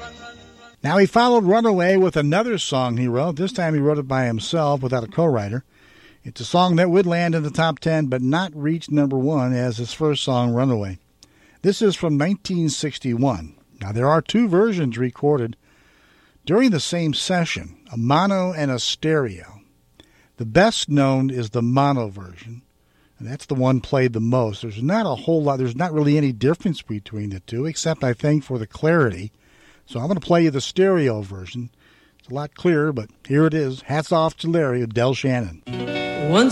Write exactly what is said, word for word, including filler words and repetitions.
Now he followed Runaway with another song he wrote. This time he wrote it by himself without a co-writer. It's a song that would land in the top ten but not reach number one as his first song, Runaway. This is from nineteen sixty-one. Now there are two versions recorded during the same session, a mono and a stereo. The best known is the mono version, and that's the one played the most. There's not a whole lot, there's not really any difference between the two, except I think for the clarity. So I'm going to play you the stereo version. It's a lot clearer, but here it is. Hats off to Larry with Del Shannon.